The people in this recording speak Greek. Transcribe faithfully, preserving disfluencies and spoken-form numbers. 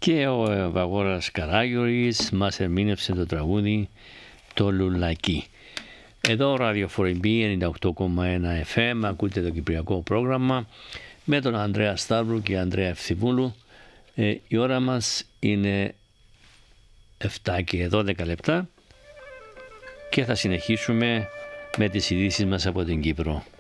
Και ο Βαγόρας Καράγιορης μας ερμήνευσε το τραγούδι «Το Λουλακί». Εδώ ραδιοφορεμπή ενενήντα οκτώ κόμμα ένα εφ εμ, ακούτε το κυπριακό πρόγραμμα με τον Ανδρέα Σταύρου και Ανδρέα Ευθυμούλου. Ε, η ώρα μας είναι επτά και δώδεκα λεπτά και θα συνεχίσουμε με τις ειδήσεις μας από την Κύπρο.